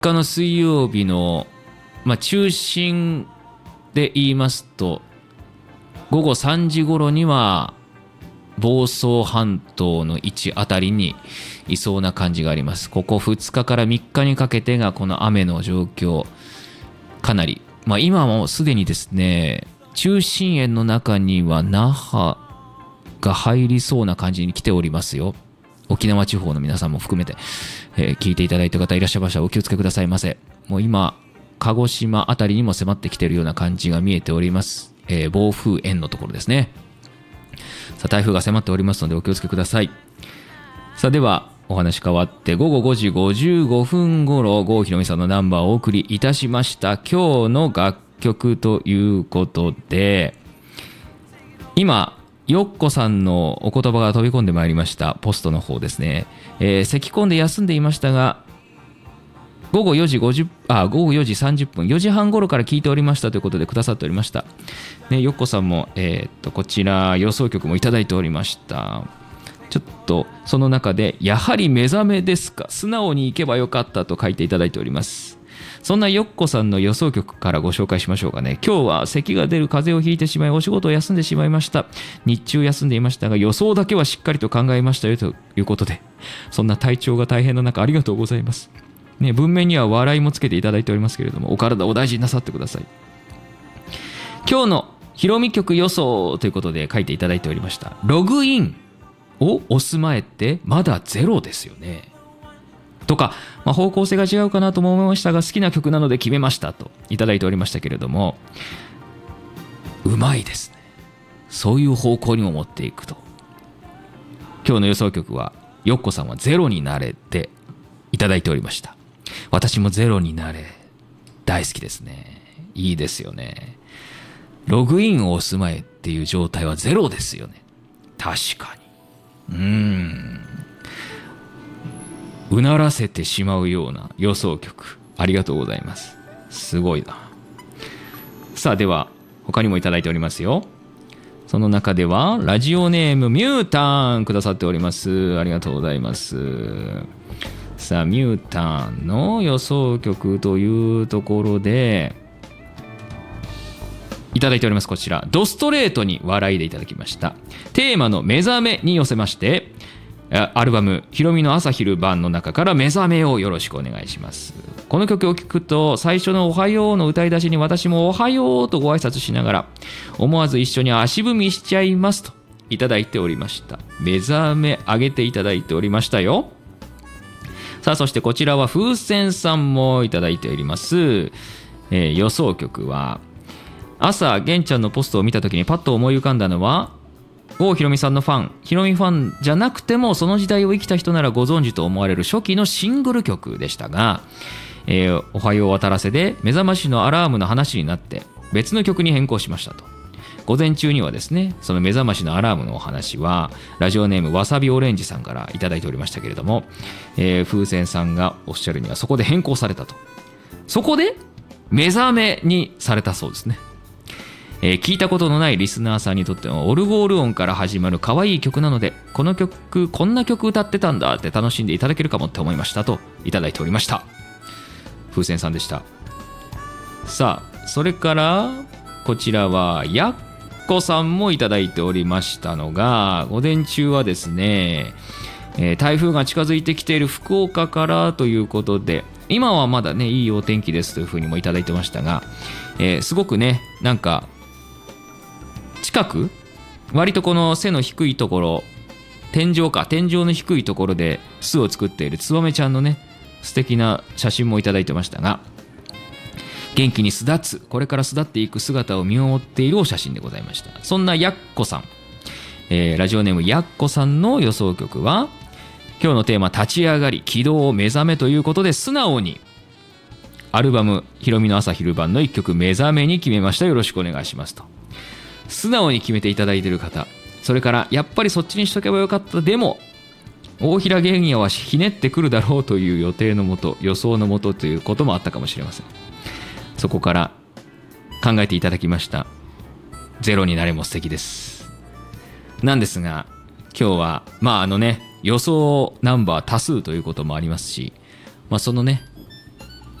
日の水曜日の、中心で言いますと、午後3時頃には房総半島の位置あたりにいそうな感じがあります。ここ2日から3日にかけてがこの雨の状況、かなり、今もすでにですね、中心円の中には那覇が入りそうな感じに来ておりますよ。沖縄地方の皆さんも含めて、聞いていただいた方いらっしゃいましたらお気をつけくださいませ。もう今鹿児島あたりにも迫ってきているような感じが見えております。暴風円のところですね。さあ、台風が迫っておりますのでお気をつけください。さあ、ではお話変わって午後5時55分頃、郷ひろみさんのナンバーをお送りいたしました。今日の楽曲ということで、今よっこさんのお言葉が飛び込んでまいりました。ポストの方ですね。咳き込んで休んでいましたが、午後4時30分、4時半頃から聞いておりましたということでくださっておりました。ね、よっこさんも、こちら予想曲もいただいておりました。ちょっとその中で、やはり目覚めですか、素直に行けばよかったと書いていただいております。そんなよっこさんの予想曲からご紹介しましょうかね。今日は咳が出る風邪をひいてしまい、お仕事を休んでしまいました。日中休んでいましたが、予想だけはしっかりと考えましたよということで、そんな体調が大変な中ありがとうございます。ね、文面には笑いもつけていただいておりますけれども、お体お大事になさってください。今日のひろみ曲予想ということで書いていただいておりました。ログインを押す前ってまだゼロですよね。とか、方向性が違うかなとも思いましたが、好きな曲なので決めましたといただいておりましたけれども、うまいですね。そういう方向にも持っていくと。今日の予想曲は、よっこさんはゼロになれていただいておりました。私もゼロになれ大好きですね。いいですよね。ログインを押す前っていう状態はゼロですよね。確かに。うならせてしまうような予想曲、ありがとうございます。すごいな。さあ、では他にもいただいておりますよ。その中ではラジオネームミュータンくださっております。ありがとうございます。さあ、ミュータンの予想曲というところでいただいております。こちら、ドストレートに笑いでいただきました。テーマの目覚めに寄せまして、アルバムひろみの朝昼晩の中から目覚めをよろしくお願いします。この曲を聴くと、最初のおはようの歌い出しに私もおはようとご挨拶しながら思わず一緒に足踏みしちゃいますといただいておりました。目覚め上げていただいておりましたよ。さあ、そしてこちらは風船さんもいただいております。予想曲は、朝玄ちゃんのポストを見た時にパッと思い浮かんだのは、郷ひろみさんのファン、ひろみファンじゃなくてもその時代を生きた人ならご存知と思われる初期のシングル曲でしたが、おはよう渡らせで目覚ましのアラームの話になって別の曲に変更しましたと。午前中にはですね、その目覚ましのアラームのお話はラジオネームわさびオレンジさんからいただいておりましたけれども、風船さんがおっしゃるにはそこで変更されたと。そこで目覚めにされたそうですね。聞いたことのないリスナーさんにとってはオルゴール音から始まる可愛い曲なので、この曲こんな曲歌ってたんだって楽しんでいただけるかもって思いましたといただいておりました。風船さんでした。さあ、それからこちらはやっこさんもいただいておりましたのが、午前中はですね、台風が近づいてきている福岡からということで、今はまだねいいお天気ですというふうにもいただいてましたが、すごくね、なんか近く、割とこの背の低いところ、天井の低いところで巣を作っているツバメちゃんのね、素敵な写真もいただいてましたが、元気に巣立つ、これから巣立っていく姿を見守っているお写真でございました。そんなやっこさん、ラジオネームやっこさんの予想曲は、今日のテーマ立ち上がり、起動、目覚めということで、素直にアルバムひろみの朝昼晩の一曲目覚めに決めました。よろしくお願いしますと。素直に決めていただいている方、それからやっぱりそっちにしとけばよかった、でも大平玄也はひねってくるだろうという予定のもと、予想のもとということもあったかもしれません。そこから考えていただきましたゼロになれも素敵です。なんですが、今日は予想ナンバー多数ということもありますし、そのね